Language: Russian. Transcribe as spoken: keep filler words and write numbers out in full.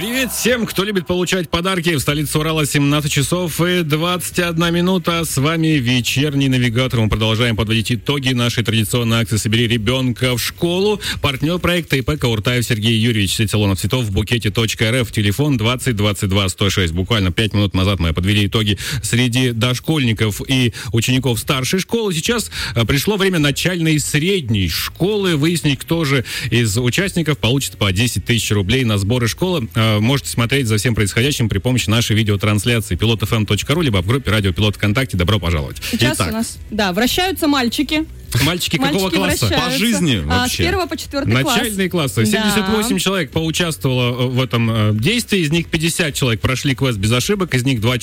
Привет всем, кто любит получать подарки. В столице Урала семнадцать часов и двадцать одна минута. С вами вечерний навигатор. Мы продолжаем подводить итоги нашей традиционной акции «Собери ребенка в школу». Партнер проекта ИП Кауртаев Сергей Юрьевич. Сеть салонов цветов в букете точка эр эф. Телефон двадцать двадцать два сто шесть. Буквально пять минут назад мы подвели итоги среди дошкольников и учеников старшей школы. Сейчас пришло время начальной и средней школы. Выяснить, кто же из участников получит по десять тысяч рублей на сборы школы. Можете смотреть за всем происходящим при помощи нашей видеотрансляции пилот эф эм точка ру, либо в группе Радио Пилот ВКонтакте. Добро пожаловать. Сейчас Итак. у нас, да, вращаются мальчики. Мальчики какого Мальчики класса? вращаются. По жизни А, вообще? с первого по четвертый класс. Начальные классы. семьдесят восемь Да. человек поучаствовало в этом э, действии. Из них пятьдесят человек прошли квест без ошибок. Из них два